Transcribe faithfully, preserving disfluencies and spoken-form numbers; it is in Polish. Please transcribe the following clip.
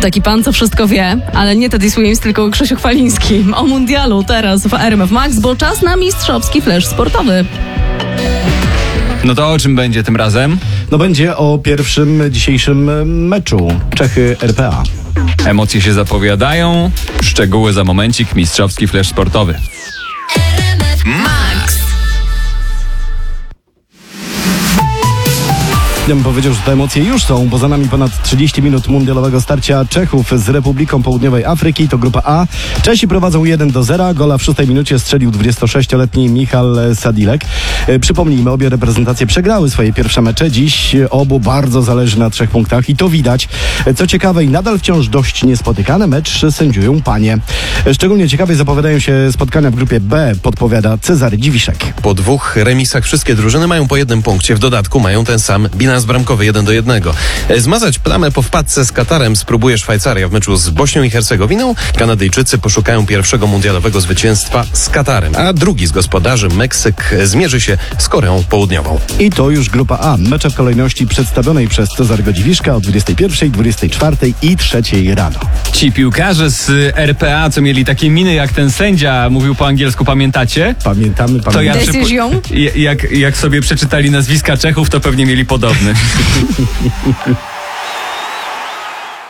Taki pan, co wszystko wie, ale nie Teddy Swims, tylko Krzysiu Chwaliński. O mundialu teraz w R M F Max, bo czas na mistrzowski flash sportowy. No to o czym będzie tym razem? No będzie o pierwszym dzisiejszym meczu Czechy R P A. Emocje się zapowiadają, szczegóły za momencik, mistrzowski flash sportowy. Max. Ja bym powiedział, że te emocje już są, bo za nami ponad trzydzieści minut mundialowego starcia Czechów z Republiką Południowej Afryki. To grupa A. Czesi prowadzą jeden do zera. Gola w szóstej minucie strzelił dwudziestosześcioletni Michal Sadilek. E, przypomnijmy, obie reprezentacje przegrały swoje pierwsze mecze. Dziś obu bardzo zależy na trzech punktach i to widać. E, co ciekawe i nadal wciąż dość niespotykane, mecz sędziują panie. E, szczególnie ciekawie zapowiadają się spotkania w grupie B, podpowiada Cezary Dziwiszek. Po dwóch remisach wszystkie drużyny mają po jednym punkcie. W dodatku mają ten sam bilans bramkowy jeden do jednego. Zmazać plamę po wpadce z Katarem spróbuje Szwajcaria w meczu z Bośnią i Hercegowiną. Kanadyjczycy poszukają pierwszego mundialowego zwycięstwa z Katarem, a drugi z gospodarzy, Meksyk, zmierzy się z Koreą Południową. I to już grupa A. Mecze w kolejności przedstawionej przez Cezarego Dziwiszka o dwudziestej pierwszej, dwudziestej czwartej i trzeciej rano. Ci piłkarze z R P A, co mieli takie miny jak ten sędzia, mówił po angielsku, pamiętacie? Pamiętamy, pamiętamy. To ja Decision? przypo- jak, jak sobie przeczytali nazwiska Czechów, to pewnie mieli podobne.